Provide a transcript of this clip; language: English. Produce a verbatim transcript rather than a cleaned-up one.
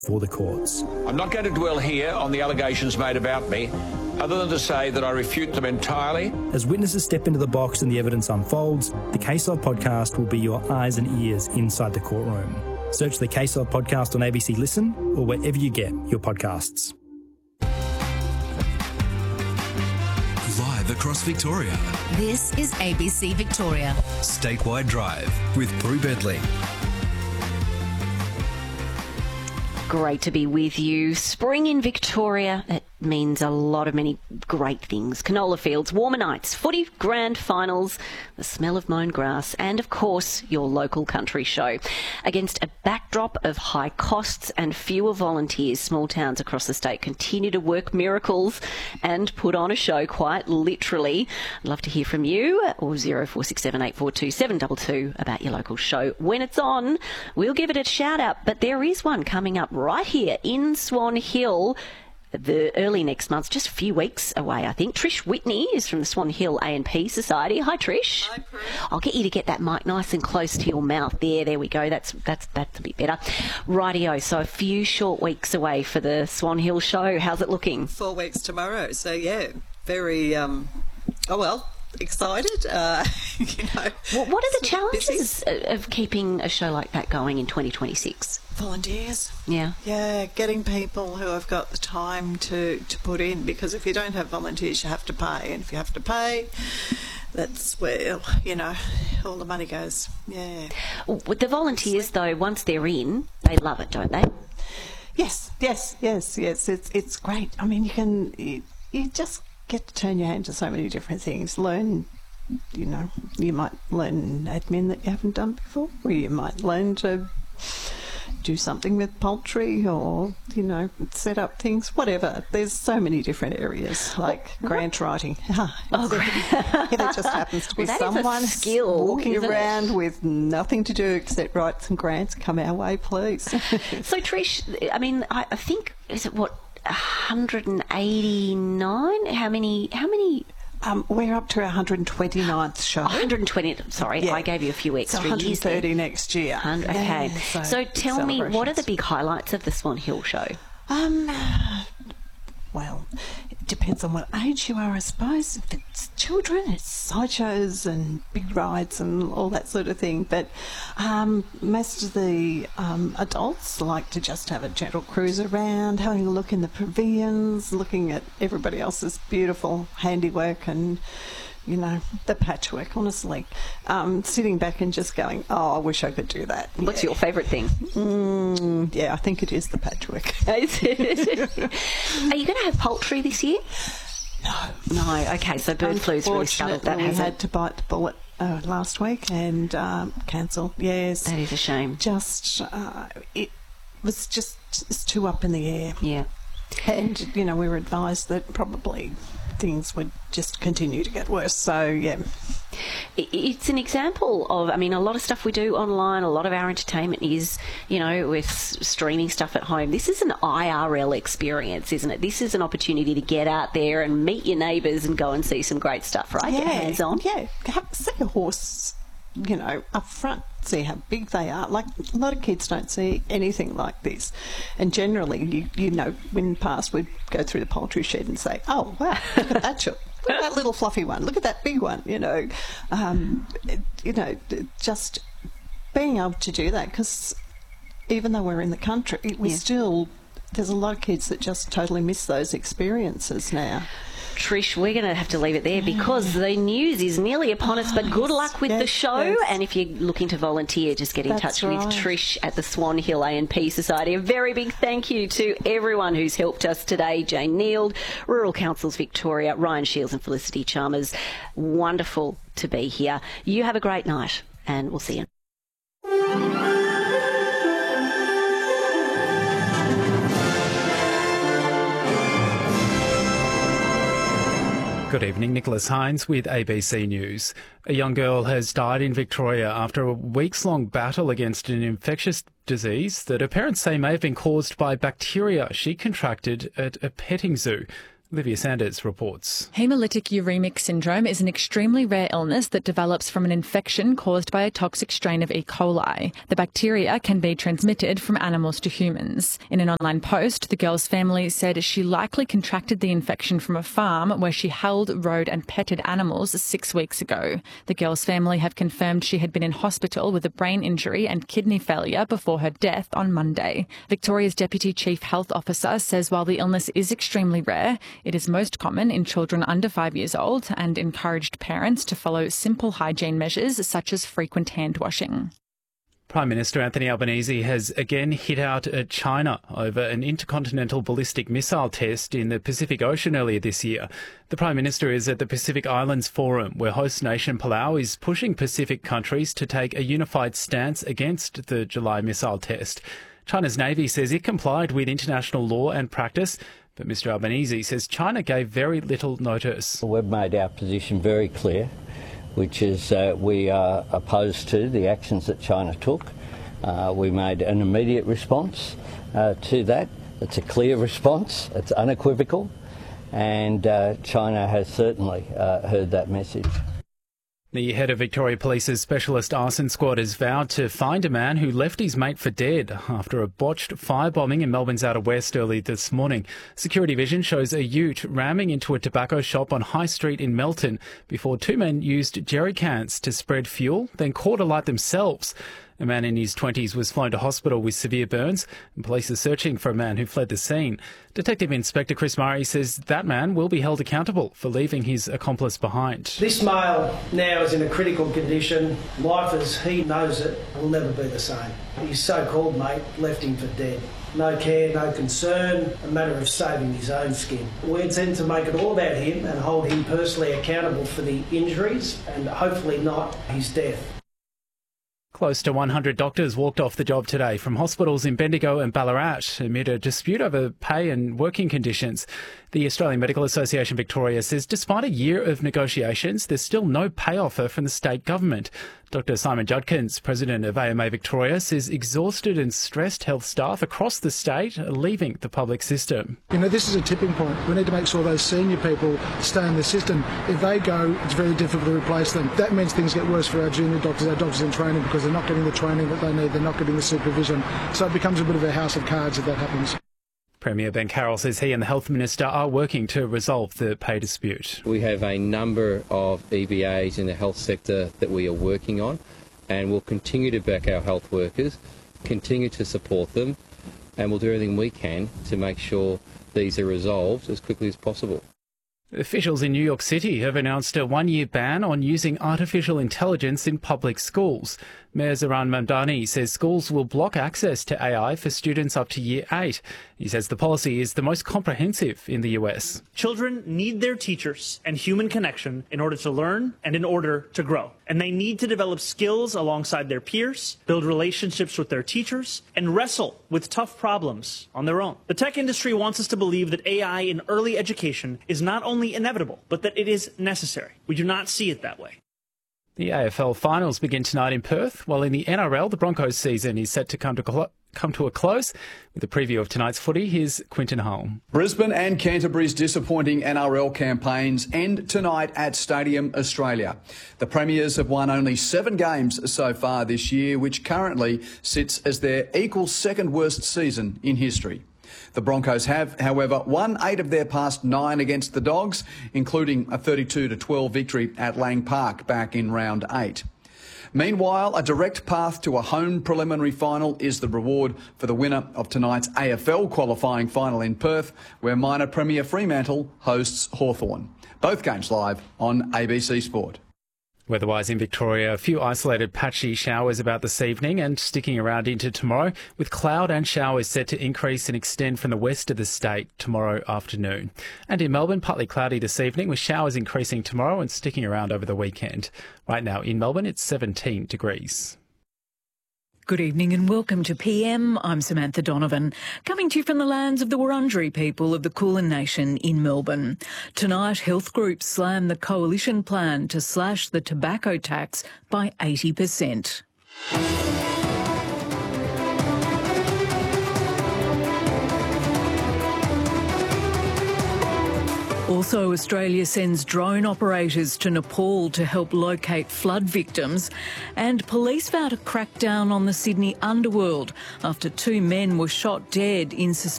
for the courts. I'm not going to dwell here on the allegations made about me, other than to say that I refute them entirely. As witnesses step into the box and the evidence unfolds, the Case Of podcast will be your eyes and ears inside the courtroom. Search the Case Of podcast on A B C Listen or wherever you get your podcasts. Live across Victoria. This is A B C Victoria. Statewide Drive with Prue Bedley. Great to be with you. Spring in Victoria, it means a lot of many great things. Canola fields, warmer nights, footy grand finals, the smell of mown grass, and of course your local country show. Against a backdrop of high costs and fewer volunteers, small towns across the state continue to work miracles and put on a show quite literally. I'd love to hear from you, or zero four six seven eight four two seven two two about your local show. When it's on, we'll give it a shout out, but there is one coming up right here in Swan Hill the early next month, just a few weeks away, I think. Trish Whitney is from the Swan Hill A and P Society. Hi, Trish. Hi, Prue. I'll get you to get that mic nice and close to your mouth. There, there we go. That's that's that's a bit better. Rightio. So a few short weeks away for the Swan Hill show. How's it looking? Four weeks tomorrow. So yeah, very. Um, oh well. Excited, uh, you know. Well, what are the challenges busy. of keeping a show like that going in twenty twenty-six? Volunteers. Yeah. Yeah, getting people who have got the time to, to put in, because if you don't have volunteers, you have to pay. And if you have to pay, that's where, you know, all the money goes. Yeah. With the volunteers, though, once they're in, they love it, don't they? Yes, yes, yes, yes. It's, it's great. I mean, you can, you, you just get to turn your hand to so many different things. Learn, you know, you might learn admin that you haven't done before, or you might learn to do something with poultry, or, you know, set up things, whatever. There's so many different areas, like oh, grant writing. Oh, yeah, there just happens to be well, someone skill, walking around it? with nothing to do except write some grants. Come our way, please. So, Trish, I mean, I, I think, is it what, one hundred eighty-nine? How many? How many? Um, we're up to our one hundred twenty-ninth show. one hundred twenty. Sorry, yeah. I gave you a few extra. So one hundred thirty years next year. Okay. Yeah, so, so tell me, what are the big highlights of the Swan Hill show? Um, well, it depends on what age you are, I suppose. If it's children, it's sideshows and big rides and all that sort of thing. But um, most of the um, adults like to just have a gentle cruise around, having a look in the pavilions, looking at everybody else's beautiful handiwork and, you know, the patchwork, honestly. Um, sitting back and just going, oh, I wish I could do that. What's yeah. your favourite thing? Mm, yeah, I think it is the patchwork. Are you going to have poultry this year? No. No, okay, so bird flu's really scuttled that, we has had it? to bite the bullet uh, last week and um, cancel. Yes. That is a shame. Just, uh, it was just it's too up in the air. Yeah. And, you know, we were advised that probably things would just continue to get worse. So, yeah. It's an example of, I mean, a lot of stuff we do online, a lot of our entertainment is, you know, with streaming stuff at home. This is an I R L experience, isn't it? This is an opportunity to get out there and meet your neighbours and go and see some great stuff, right? Yeah. Get hands on. Yeah. Have, see a horse, you know, up front. See how big they are. Like, a lot of kids don't see anything like this. And generally, you, you know, in the past, we'd go through the poultry shed and say, oh, wow, look at that chook. Look at that little fluffy one. Look at that big one, you know. Um, you know, just being able to do that, because even though we're in the country, we yeah. still, there's a lot of kids that just totally miss those experiences now. Trish, we're going to have to leave it there because the news is nearly upon us, but good luck with yes, the show. Yes. And if you're looking to volunteer, just get in That's touch right. with Trish at the Swan Hill A and P Society. A very big thank you to everyone who's helped us today. Jane Neild, Rural Councils Victoria, Ryan Shields and Felicity Chalmers. Wonderful to be here. You have a great night and we'll see you. Good evening, Nicholas Hines with A B C News. A young girl has died in Victoria after a weeks-long battle against an infectious disease that her parents say may have been caused by bacteria she contracted at a petting zoo. Olivia Sanders reports. Hemolytic uremic syndrome is an extremely rare illness that develops from an infection caused by a toxic strain of E. coli. The bacteria can be transmitted from animals to humans. In an online post, the girl's family said she likely contracted the infection from a farm where she held, rode and petted animals six weeks ago. The girl's family have confirmed she had been in hospital with a brain injury and kidney failure before her death on Monday. Victoria's Deputy Chief Health Officer says while the illness is extremely rare, it is most common in children under five years old and encouraged parents to follow simple hygiene measures such as frequent hand washing. Prime Minister Anthony Albanese has again hit out at China over an intercontinental ballistic missile test in the Pacific Ocean earlier this year. The Prime Minister is at the Pacific Islands Forum, where host nation Palau is pushing Pacific countries to take a unified stance against the July missile test. China's Navy says it complied with international law and practice, but Mr Albanese says China gave very little notice. We've made our position very clear, which is uh, we are opposed to the actions that China took. Uh, we made an immediate response uh, to that. It's a clear response, it's unequivocal, and uh, China has certainly uh, heard that message. The head of Victoria Police's Specialist Arson Squad has vowed to find a man who left his mate for dead after a botched firebombing in Melbourne's outer west early this morning. Security vision shows a ute ramming into a tobacco shop on High Street in Melton before two men used jerry cans to spread fuel, then caught alight themselves. A man in his twenties was flown to hospital with severe burns, and police are searching for a man who fled the scene. Detective Inspector Chris Murray says that man will be held accountable for leaving his accomplice behind. This male now is in a critical condition. Life as he knows it will never be the same. His so-called mate left him for dead. No care, no concern, a matter of saving his own skin. We intend to make it all about him and hold him personally accountable for the injuries and hopefully not his death. Close to one hundred doctors walked off the job today from hospitals in Bendigo and Ballarat amid a dispute over pay and working conditions. The Australian Medical Association Victoria says despite a year of negotiations, there's still no pay offer from the state government. Doctor Simon Judkins, president of A M A Victoria, says exhausted and stressed health staff across the state are leaving the public system. You know, this is a tipping point. We need to make sure those senior people stay in the system. If they go, it's very difficult to replace them. That means things get worse for our junior doctors, our doctors in training, because they're not getting the training that they need, they're not getting the supervision. So it becomes a bit of a house of cards if that happens. Premier Ben Carroll says he and the Health Minister are working to resolve the pay dispute. We have a number of E B As in the health sector that we are working on, and we'll continue to back our health workers, continue to support them, and we'll do everything we can to make sure these are resolved as quickly as possible. Officials in New York City have announced a one-year ban on using artificial intelligence in public schools. Mayor Zohran Mamdani says schools will block access to A I for students up to year eight. He says the policy is the most comprehensive in the U S. Children need their teachers and human connection in order to learn and in order to grow. And they need to develop skills alongside their peers, build relationships with their teachers, and wrestle with tough problems on their own. The tech industry wants us to believe that A I in early education is not only inevitable, but that it is necessary. We do not see it that way. The A F L finals begin tonight in Perth, while in the N R L, the Broncos season is set to come to clo- come to a close. With a preview of tonight's footy, here's Quinton Holm. Brisbane and Canterbury's disappointing N R L campaigns end tonight at Stadium Australia. The Premiers have won only seven games so far this year, which currently sits as their equal second worst season in history. The Broncos have, however, won eight of their past nine against the Dogs, including a thirty-two to twelve victory at Lang Park back in round eight. Meanwhile, a direct path to a home preliminary final is the reward for the winner of tonight's A F L qualifying final in Perth, where minor Premier Fremantle hosts Hawthorn. Both games live on A B C Sport. Weather-wise in Victoria, a few isolated patchy showers about this evening and sticking around into tomorrow, with cloud and showers set to increase and extend from the west of the state tomorrow afternoon. And in Melbourne, partly cloudy this evening, with showers increasing tomorrow and sticking around over the weekend. Right now in Melbourne, it's seventeen degrees. Good evening and welcome to P M. I'm Samantha Donovan, coming to you from the lands of the Wurundjeri people of the Kulin Nation in Melbourne. Tonight, health groups slam the coalition plan to slash the tobacco tax by eighty percent. Also, Australia sends drone operators to Nepal to help locate flood victims, and police vow to crack down on the Sydney underworld after two men were shot dead in suspicion